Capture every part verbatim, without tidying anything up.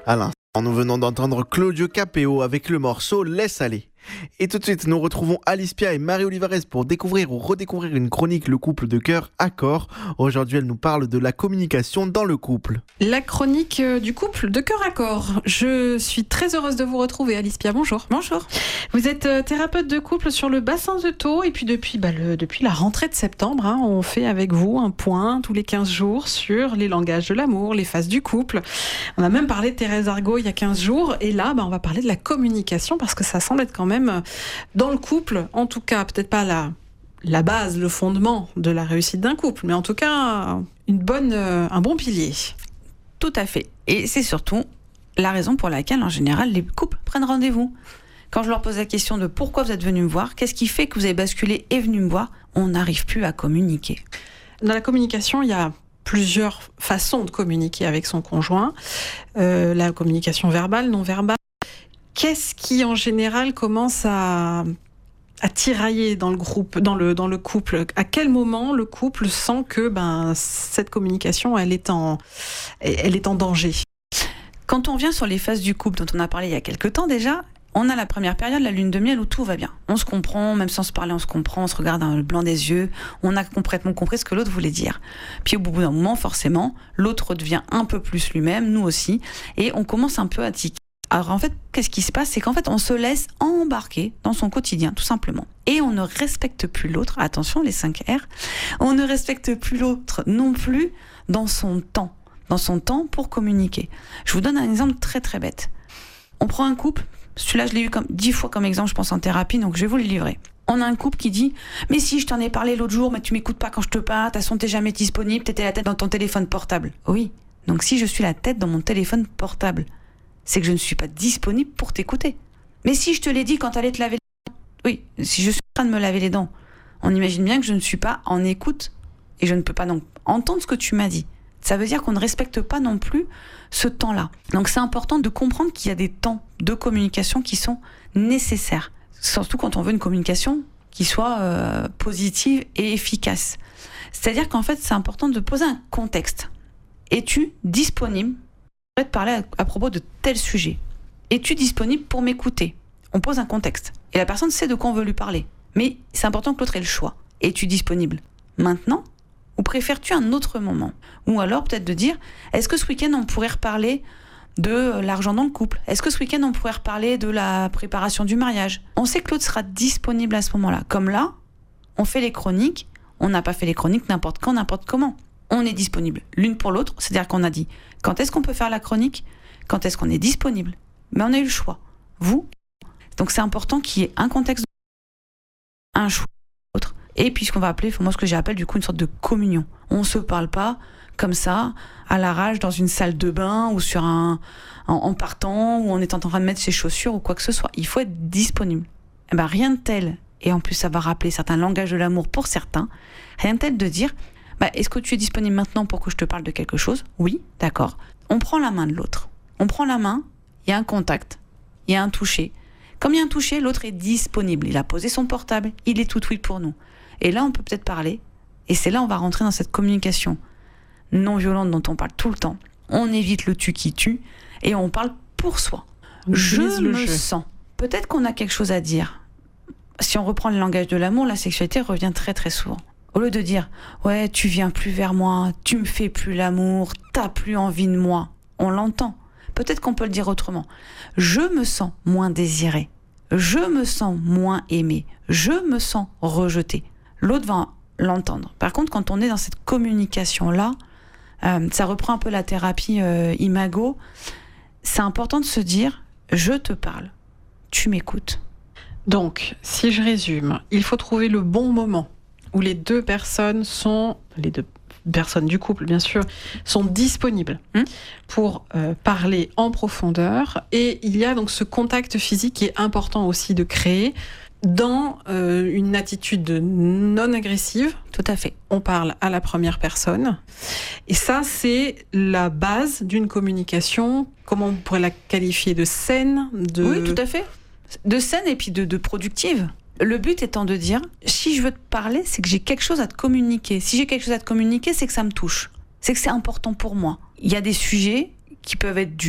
À l'instant, nous venons d'entendre Claudio Capéo avec le morceau Laisse aller. Et tout de suite, nous retrouvons Alice Pia et Marie Olivares pour découvrir ou redécouvrir une chronique Le couple de cœur Accord. Aujourd'hui, elle nous parle de la communication dans le couple. La chronique du couple de cœur Accord. Je suis très heureuse de vous retrouver, Alice Pia. Bonjour. Bonjour. Vous êtes thérapeute de couple sur le bassin de Thau et puis depuis, bah, le, depuis la rentrée de septembre, hein, on fait avec vous un point tous les quinze jours sur les langages de l'amour, les phases du couple. On a même parlé de Thérèse Argot il y a quinze jours et là, bah, on va parler de la communication parce que ça semble être quand même dans le couple, en tout cas, peut-être pas la, la base, le fondement de la réussite d'un couple, mais en tout cas, une bonne, un bon pilier. Tout à fait. Et c'est surtout la raison pour laquelle, en général, les couples prennent rendez-vous. Quand je leur pose la question de pourquoi vous êtes venu me voir, qu'est-ce qui fait que vous avez basculé et venu me voir, on n'arrive plus à communiquer. Dans la communication, il y a plusieurs façons de communiquer avec son conjoint. Euh, la communication verbale, non verbale. Qu'est-ce qui, en général, commence à, à tirailler dans le groupe, dans le, dans le couple ? À quel moment le couple sent que ben, cette communication, elle est en, elle est en danger ? Quand on vient sur les phases du couple dont on a parlé il y a quelques temps déjà, on a la première période, la lune de miel, où tout va bien. On se comprend, même sans se parler, on se comprend, on se regarde dans le blanc des yeux, on a complètement compris ce que l'autre voulait dire. Puis au bout d'un moment, forcément, l'autre devient un peu plus lui-même, nous aussi, et on commence un peu à tiquer. Alors en fait, qu'est-ce qui se passe ? C'est qu'en fait, on se laisse embarquer dans son quotidien, tout simplement. Et on ne respecte plus l'autre, attention, les cinq R, on ne respecte plus l'autre non plus dans son temps, dans son temps pour communiquer. Je vous donne un exemple très très bête. On prend un couple, celui-là je l'ai eu comme dix fois comme exemple, je pense en thérapie, donc je vais vous le livrer. On a un couple qui dit « Mais si, je t'en ai parlé l'autre jour, mais tu m'écoutes pas quand je te parle, de toute façon t'es jamais disponible, t'étais la tête dans ton téléphone portable. » Oui, donc si je suis la tête dans mon téléphone portable, c'est que je ne suis pas disponible pour t'écouter. Mais si je te l'ai dit quand t'allais te laver les dents, oui, si je suis en train de me laver les dents, on imagine bien que je ne suis pas en écoute et je ne peux pas donc entendre ce que tu m'as dit. Ça veut dire qu'on ne respecte pas non plus ce temps-là. Donc c'est important de comprendre qu'il y a des temps de communication qui sont nécessaires, surtout quand on veut une communication qui soit euh, positive et efficace. C'est-à-dire qu'en fait, c'est important de poser un contexte. Es-tu disponible ? Je vais te parler à, à propos de tel sujet. Es-tu disponible pour m'écouter ? On pose un contexte. Et la personne sait de quoi on veut lui parler. Mais c'est important que l'autre ait le choix. Es-tu disponible maintenant ? Ou préfères-tu un autre moment ? Ou alors peut-être de dire, est-ce que ce week-end on pourrait reparler de l'argent dans le couple ? Est-ce que ce week-end on pourrait reparler de la préparation du mariage ? On sait que l'autre sera disponible à ce moment-là. Comme là, on fait les chroniques. On n'a pas fait les chroniques n'importe quand, n'importe comment. On est disponible l'une pour l'autre, c'est-à-dire qu'on a dit quand est-ce qu'on peut faire la chronique, quand est-ce qu'on est disponible. Mais on a eu le choix, vous. Donc c'est important qu'il y ait un contexte, un choix, autre. Et puis ce qu'on va appeler, moi ce que j'appelle du coup une sorte de communion. On se parle pas comme ça, à l'arrache, dans une salle de bain ou sur un, en, en partant ou en étant en train de mettre ses chaussures ou quoi que ce soit. Il faut être disponible. Et ben rien de tel, et en plus ça va rappeler certains langages de l'amour pour certains, rien de tel de dire bah, est-ce que tu es disponible maintenant pour que je te parle de quelque chose ? Oui, d'accord. On prend la main de l'autre. On prend la main, il y a un contact, il y a un toucher. Comme il y a un toucher, l'autre est disponible. Il a posé son portable, il est tout oui pour nous. Et là, on peut peut-être parler. Et c'est là on va rentrer dans cette communication non violente dont on parle tout le temps. On évite le tu qui tue et on parle pour soi. Je me jeu. sens. Peut-être qu'on a quelque chose à dire. Si on reprend le langage de l'amour, la sexualité revient très très souvent. Au lieu de dire « Ouais, tu viens plus vers moi, tu me fais plus l'amour, t'as plus envie de moi », on l'entend. Peut-être qu'on peut le dire autrement. « Je me sens moins désiré, je me sens moins aimé, je me sens rejeté ». L'autre va l'entendre. Par contre, quand on est dans cette communication-là, euh, ça reprend un peu la thérapie euh, Imago, c'est important de se dire « Je te parle, tu m'écoutes ». Donc, si je résume, il faut trouver le bon moment où les deux personnes sont, les deux personnes du couple bien sûr, sont disponibles mmh. pour euh, parler en profondeur. Et il y a donc ce contact physique qui est important aussi de créer dans euh, une attitude non agressive. Tout à fait. On parle à la première personne. Et ça, c'est la base d'une communication. Comment on pourrait la qualifier ? De saine, de... Oui, tout à fait. De saine et puis de, de productive. Le but étant de dire, si je veux te parler, c'est que j'ai quelque chose à te communiquer. Si j'ai quelque chose à te communiquer, c'est que ça me touche. C'est que c'est important pour moi. Il y a des sujets qui peuvent être durs,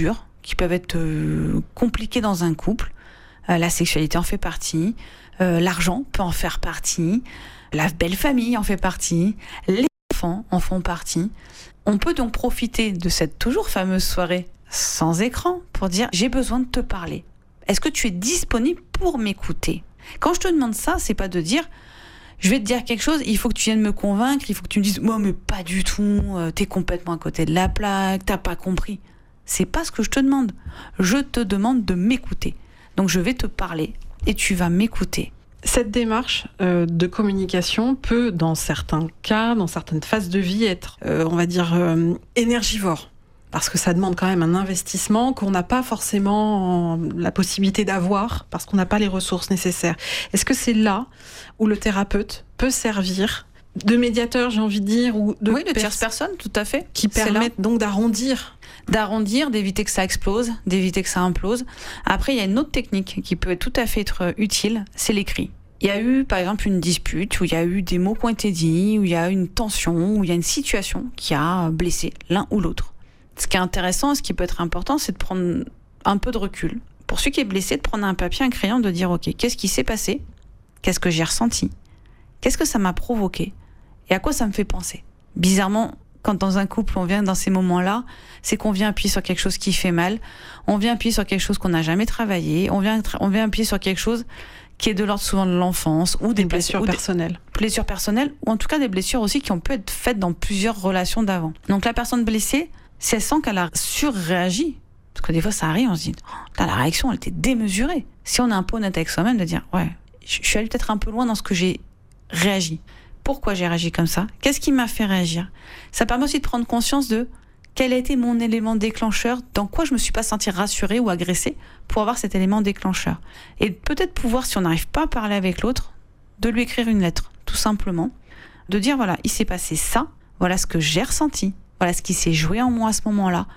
qui peuvent être euh, compliquées dans un couple. Euh, la sexualité en fait partie, euh, l'argent peut en faire partie, la belle famille en fait partie, les enfants en font partie. On peut donc profiter de cette toujours fameuse soirée sans écran pour dire « j'ai besoin de te parler ». Est-ce que tu es disponible pour m'écouter ? Quand je te demande ça, c'est pas de dire « je vais te dire quelque chose, il faut que tu viennes me convaincre, il faut que tu me dises « moi mais pas du tout, euh, t'es complètement à côté de la plaque, t'as pas compris ». C'est pas ce que je te demande. Je te demande de m'écouter. Donc je vais te parler et tu vas m'écouter. Cette démarche euh, de communication peut, dans certains cas, dans certaines phases de vie, être, euh, on va dire, euh, énergivore. Parce que ça demande quand même un investissement qu'on n'a pas forcément la possibilité d'avoir, parce qu'on n'a pas les ressources nécessaires. Est-ce que c'est là où le thérapeute peut servir de médiateur, j'ai envie de dire, ou de, oui, de pers- tierce personne, tout à fait. qui permettent donc d'arrondir d'arrondir, d'éviter que ça explose, d'éviter que ça implose. Après, il y a une autre technique qui peut tout à fait être utile, c'est l'écrit. Il y a eu, par exemple, une dispute où il y a eu des mots qui ont été dits, où il y a eu une tension, où il y a une situation qui a blessé l'un ou l'autre. Ce qui est intéressant, ce qui peut être important, c'est de prendre un peu de recul. Pour celui qui est blessé, de prendre un papier, un crayon, de dire « Ok, qu'est-ce qui s'est passé ? Qu'est-ce que j'ai ressenti ? Qu'est-ce que ça m'a provoqué ? Et à quoi ça me fait penser ?» Bizarrement, quand dans un couple, on vient dans ces moments-là, c'est qu'on vient appuyer sur quelque chose qui fait mal, on vient appuyer sur quelque chose qu'on n'a jamais travaillé, on vient, on vient appuyer sur quelque chose qui est de l'ordre souvent de l'enfance, ou des, des blessures ou personnelles. Des blessures personnelles, ou en tout cas des blessures aussi qui ont pu être faites dans plusieurs relations d'avant. Donc la personne blessée, si elle sent qu'elle a surréagi, parce que des fois ça arrive, on se dit, oh, la réaction elle était démesurée. Si on est un peu honnête avec soi-même, de dire, ouais, je suis allée peut-être un peu loin dans ce que j'ai réagi. Pourquoi j'ai réagi comme ça ? Qu'est-ce qui m'a fait réagir ? Ça permet aussi de prendre conscience de quel a été mon élément déclencheur, dans quoi je me suis pas sentie rassurée ou agressée pour avoir cet élément déclencheur. Et peut-être pouvoir, si on n'arrive pas à parler avec l'autre, de lui écrire une lettre, tout simplement. De dire, voilà, il s'est passé ça, voilà ce que j'ai ressenti, voilà ce qui s'est joué en moi à ce moment-là.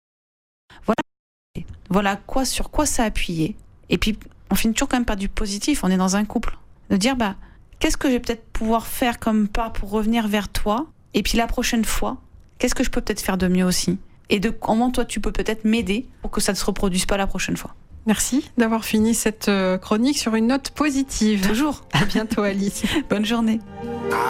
Voilà, voilà quoi, sur quoi ça a appuyé. Et puis, on finit toujours quand même par du positif, on est dans un couple. De dire, bah, qu'est-ce que je vais peut-être pouvoir faire comme pas pour revenir vers toi ? Et puis la prochaine fois, qu'est-ce que je peux peut-être faire de mieux aussi ? Et de comment toi tu peux peut-être m'aider pour que ça ne se reproduise pas la prochaine fois. Merci d'avoir fini cette chronique sur une note positive. Toujours. À bientôt Alice. Bonne journée.